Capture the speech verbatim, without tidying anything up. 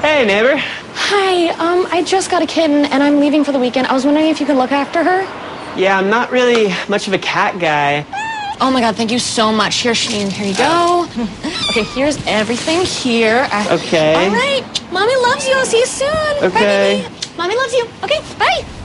Hey, neighbor. Hi, um, I just got a kitten and I'm leaving for the weekend. I was wondering if you could look after her. Yeah, I'm not really much of a cat guy. Oh my God, thank you so much. Here, Sheen, here you go. Okay, here's everything here. Uh, Okay. All right, Mommy loves you. I'll see you soon. Okay. Bye, baby. Mommy loves you. Okay, bye.